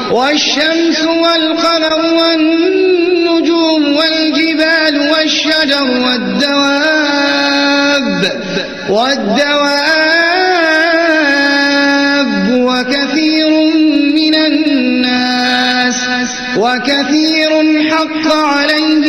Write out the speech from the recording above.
والشمس والقمر والنجوم والجبال والشجر والدواب وكثير حق عليه